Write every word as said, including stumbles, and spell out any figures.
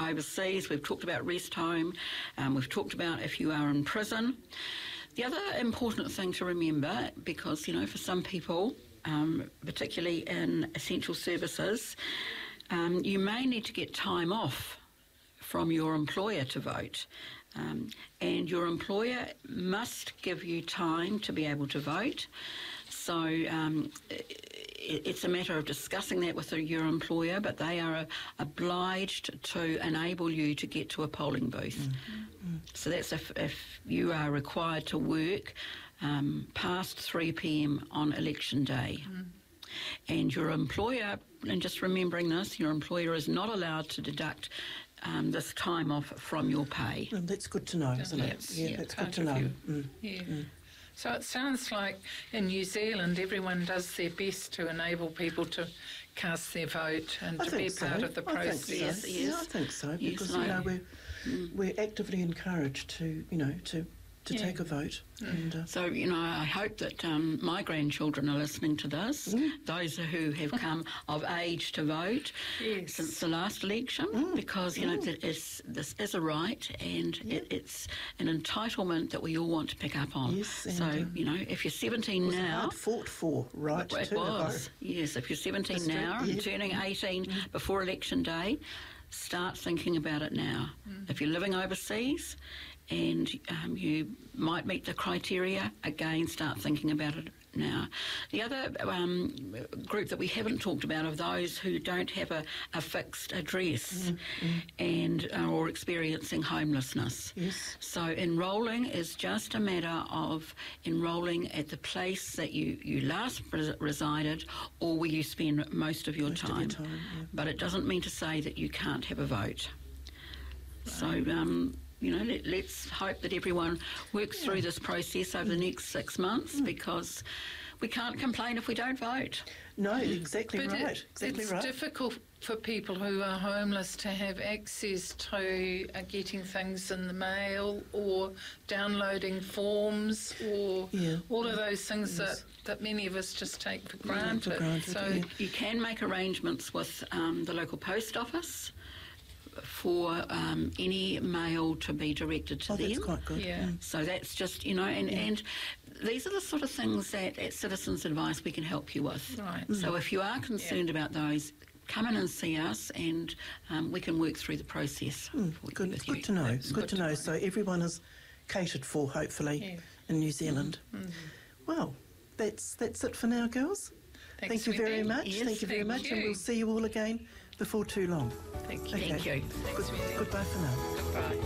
overseas. We've talked about rest home. Um, we've talked about if you are in prison. The other important thing to remember, because, you know, for some people, um, particularly in essential services, um, you may need to get time off from your employer to vote. Um, and your employer must give you time to be able to vote. So um, it's a matter of discussing that with your employer, but they are obliged to enable you to get to a polling booth. Mm-hmm. So that's if, if you are required to work um, past three p.m. on election day. Mm. And your employer, and just remembering this, your employer is not allowed to deduct um, this time off from your pay. Well, that's good to know, isn't Yes. it? Yeah, Yeah, that's good to know. Mm. Yeah. Mm. So it sounds like in New Zealand everyone does their best to enable people to cast their vote and I to think be so. part of the I process. think so. Yes, Yeah, yes. I think so, Yes, because no. you know we're Mm. we're actively encouraged to you know to to Yeah. take a vote. Mm. And uh, So, you know, I hope that um, my grandchildren are listening to this, Mm. those who have come of age to vote Yes. since the last election, Mm. because, you know, Mm. it is, this is a right and Yeah. it, it's an entitlement that we all want to pick up on. Yes, and, so, um, you know, if you're seventeen was now... hard fought for, right? It to was, vote. yes. If you're seventeen That's true, now yeah. and turning eighteen before election day, start thinking about it now. Mm. If you're living overseas and um, you might meet the criteria, again, start thinking about it now. The other um, group that we haven't talked about are those who don't have a, a fixed address Mm, mm. and are or experiencing homelessness. Yes. So enrolling is just a matter of enrolling at the place that you, you last res- resided or where you spend most of your Most of time. your time, yeah. But it doesn't mean to say that you can't have a vote. So, um, you know, let, let's hope that everyone works Yeah. through this process over the next six months because we can't complain if we don't vote. No, exactly But right. it, exactly it's right. difficult for people who are homeless to have access to uh, getting things in the mail or downloading forms or Yeah. all of those things Yes. that, that many of us just take for for granted. granted, so yeah. You can make arrangements with um, the local post office for um, any mail to be directed to Oh, them. that's quite good. Yeah. Mm. So that's just, you know, and, Yeah. and these are the sort of things that at Citizens Advice we can help you with. Right. So if you are concerned about those, come in and see us and um, we can work through the process. Mm, for you- good, with good you. to know. That's Good, good to to know. know. So everyone is catered for, hopefully, Yeah. in New Zealand. Mm. Well, that's that's it for now, girls. Thanks, Thank you very Wendy. much. Yes, thank you very thank much, and you. we'll see you all again before too long. Thank you. Okay. Thank you. Thanks, Wendy. Goodbye for now. Goodbye.